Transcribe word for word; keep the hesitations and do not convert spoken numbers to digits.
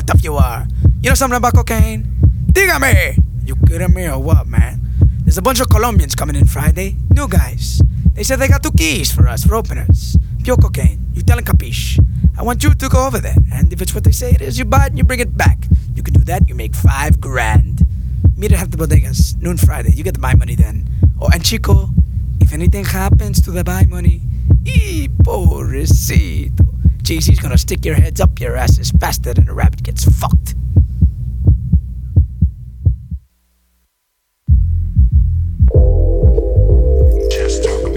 tough you are. You know something about cocaine? Dígame! You kidding me or what, man? There's a bunch of Colombians coming in Friday. New guys. They said they got two keys for us, for openers. Pure cocaine. You tell them capiche. I want you to go over there. And if it's what they say it is, you buy it and you bring it back. You can do that, you make five grand. Meet at Half the Bodegas, noon Friday. You get the buy money then. Oh, and Chico, if anything happens to the buy money, ee, pobrecito. J C's gonna stick your heads up your asses faster than a rabbit gets fucked.